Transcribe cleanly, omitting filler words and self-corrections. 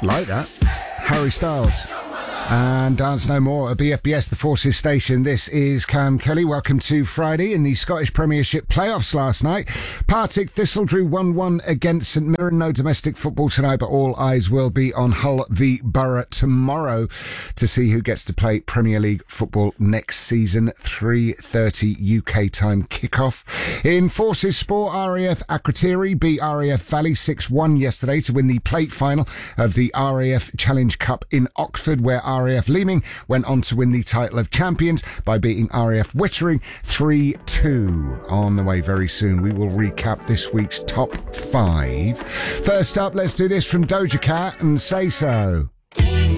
Like that. Harry Styles. And Dance No More at BFBS, the Forces Station. This is Cam Kelly. Welcome to Friday in the Scottish Premiership playoffs last night. Partick Thistle drew 1-1 against St Mirren. No domestic football tonight, but all eyes will be on Hull v Borough tomorrow to see who gets to play Premier League football next season. 3:30 UK time kickoff. In Forces Sport, RAF Akrotiri beat RAF Valley 6-1 yesterday to win the plate final of the RAF Challenge Cup in Oxford, where RAF Leeming went on to win the title of champions by beating RAF Wittering 3-2. On the way very soon, we will recap this week's top 5. First up, let's do this from Doja Cat and Say So.